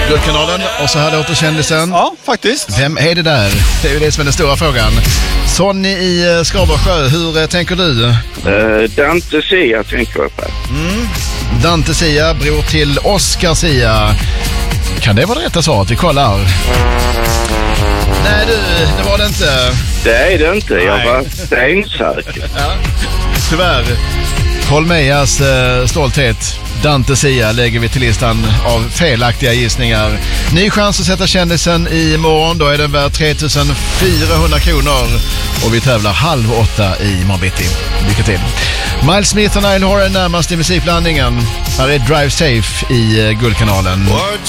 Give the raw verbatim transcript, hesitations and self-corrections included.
Guldkanalen. Och så här låter kändisen. Ja, faktiskt. Vem är det där? Det är ju det som är den stora frågan. Sonny i Skabersjö, hur eh, tänker du? Uh, Dante Sia tänker jag på. Mm. Dante Sia, bror till Oscar Sia. Kan det vara det rätta svaret? Vi kollar. Nej du, det var det inte. Det är det inte, jag Nej. var stensäker. Ja. Tyvärr. Holmeias eh, stolthet. Dante Sia lägger vi till listan av felaktiga gissningar. Ny chans att sätta kändisen i morgon. Då är den värd tre tusen fyrahundra kronor. Och vi tävlar halv åtta i morgon bitti. Lycka till. Miles Smith och Niall Horan närmast i musikblandningen. Här är Drive Safe i Guldkanalen.